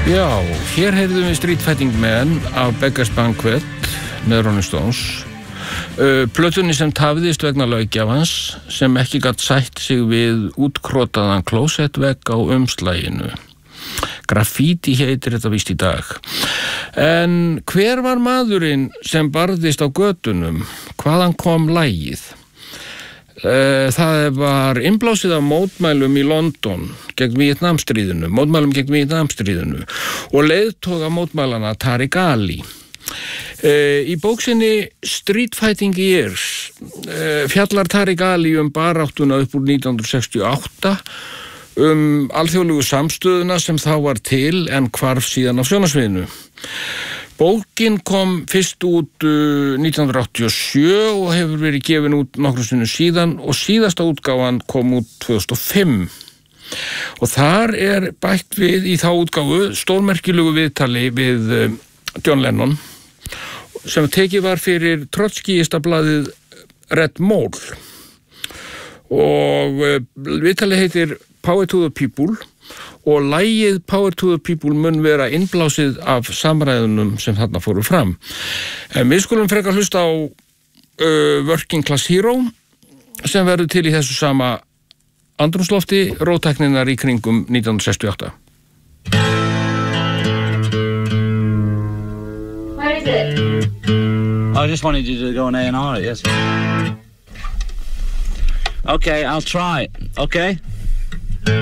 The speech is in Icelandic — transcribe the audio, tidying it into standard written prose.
Já, hér heyrðum við Street Fighting Man af Beggars Banquet með Rolling Stones. Plötunni sem tafðist vegna löggjafans sem ekki gat sætt sig við útkrotaðan klósettvegg á umslaginu. Graffiti heitir þetta víst í dag. En hver var maðurinn sem barðist á götunum? Hvaðan kom lagið? Það var innblásið af mótmælum í London gegn Víetnamstríðinu, og leiðtoga mótmælana Tariq Ali. Í bóksinni Street Fighting Years fjallar Tariq Ali baráttuna upp úr 1968 alþjóðlegu samstöðuna sem þá var til en hvarf síðan á sjónarsviðinu. Bókin kom fyrst út 1987 og hefur verið gefin út nokkrum sinnum síðan og síðasta útgáfan kom út 2005. Og þar bætt við í þá útgáfu stórmerkilegu viðtali við John Lennon sem tekið var fyrir trotskíistablaðið Red Mole. Og viðtali heitir Power to the People og lagið Power to the People mun vera innblásið af samræðunum sem þarna fóru fram. En við skulum frekar hlusta á Working Class Hero sem verður til í þessu sama andrúmslofti róttækninnar í kringum 1968. What is it? I just wanted you to go and A&R it, yes. Okay, I'll try it, okay?